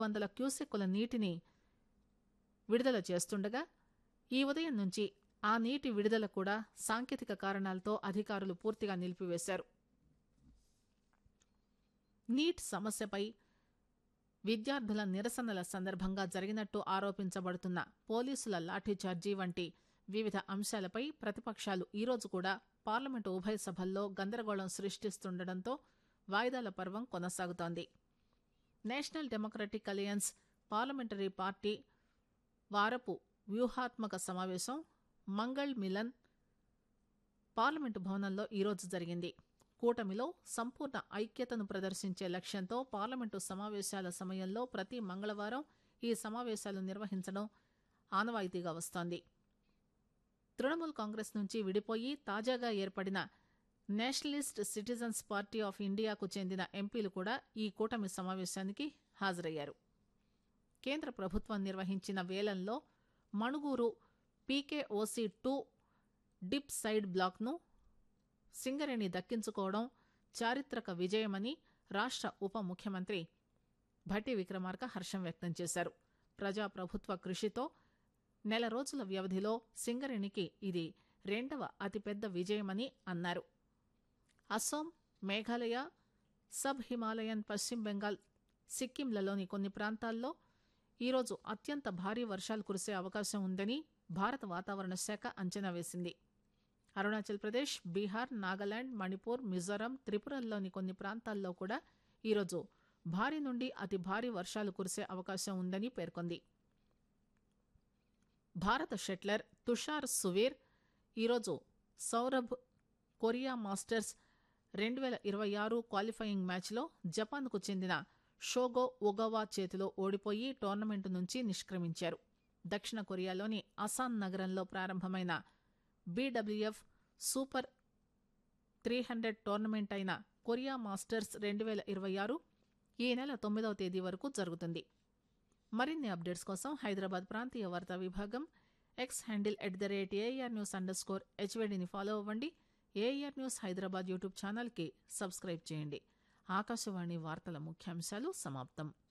100 క్యూసెక్కుల నీటిని విడుదల చేస్తుండగా ఈ ఉదయం నుంచి ఆ నీటి విడుదల కూడా సాంకేతిక కారణాలతో అధికారులు పూర్తిగా నిలిపివేశారు. నీట్ సమస్యపై విద్యార్థుల నిరసనల సందర్భంగా జరిగినట్టు ఆరోపించబడుతున్న పోలీసుల లాఠీచార్జీ వంటి వివిధ అంశాలపై ప్రతిపక్షాలు ఈరోజు కూడా పార్లమెంటు ఉభయ సభల్లో గందరగోళం సృష్టిస్తుండటంతో వాయిదాల పర్వం కొనసాగుతోంది. National democratic alliance parliamentary party వారపు వ్యూహాత్మక సమావేశం మంగళ్ మిలన్ పార్లమెంటు భవనంలో ఈరోజు జరిగింది. కూటమిలో సంపూర్ణ ఐక్యతను ప్రదర్శించే లక్ష్యంతో పార్లమెంటు సమావేశాల సమయంలో ప్రతి మంగళవారం ఈ సమావేశాలు నిర్వహించడం ఆనవాయితీగా వస్తోంది. తృణమూల్ కాంగ్రెస్ నుంచి విడిపోయి తాజాగా ఏర్పడిన నేషనలిస్ట్ సిటిజన్స్ పార్టీ ఆఫ్ ఇండియాకు చెందిన ఎంపీలు కూడా ఈ కూటమి సమావేశానికి హాజరయ్యారు. కేంద్ర ప్రభుత్వం నిర్వహించిన వేలంలో మణుగూరు పీకేఓసీ-2 డిప్ సైడ్ బ్లాక్ను సింగరేణి దక్కించుకోవడం చారిత్రక విజయమని రాష్ట్ర ఉప ముఖ్యమంత్రి భట్టి విక్రమార్క హర్షం వ్యక్తం చేశారు. ప్రజాప్రభుత్వ కృషితో నెల రోజుల వ్యవధిలో సింగరేణికి ఇది 2వ అతిపెద్ద విజయమని అన్నారు. అస్సోం, మేఘాలయ, సబ్ హిమాలయన్, పశ్చిమ బెంగాల్, సిక్కింలలోని కొన్ని ప్రాంతాల్లో ఈరోజు అత్యంత భారీ వర్షాలు కురిసే అవకాశం ఉందని భారత వాతావరణ శాఖ అంచనా వేసింది. అరుణాచల్ ప్రదేశ్, బీహార్, నాగాలాండ్, మణిపూర్, మిజోరాం, త్రిపురల్లోని కొన్ని ప్రాంతాల్లో కూడా ఈరోజు భారీ నుండి అతి భారీ వర్షాలు కురిసే అవకాశం ఉందని పేర్కొంది. భారత షట్లర్ తుషార్ సువీర్ ఈరోజు సౌరభ్ కొరియా మాస్టర్స్ 2026 క్వాలిఫైయింగ్ మ్యాచ్లో జపాన్కు చెందిన షోగో ఒగావా చేతిలో ఓడిపోయి టోర్నమెంటు నుంచి నిష్క్రమించారు. దక్షిణ కొరియాలోని అసాన్ నగరంలో ప్రారంభమైన బీడబ్ల్యూఎఫ్ సూపర్ 300 టోర్నమెంట్ అయిన కొరియా మాస్టర్స్ 2026 ఈ నెల 9వ తేదీ వరకు జరుగుతుంది. మరిన్ని అప్డేట్స్ కోసం హైదరాబాద్ ప్రాంతీయ వార్తా విభాగం ఎక్స్ హ్యాండిల్ @AIR_HVDని ఫాలో అవ్వండి. ఏఆర్ న్యూస్ హైదరాబాద్ యూట్యూబ్ ఛానల్కి సబ్స్క్రైబ్ చేయండి. ఆకాశవాణి వార్తల ముఖ్యాంశాలు సమాప్తం.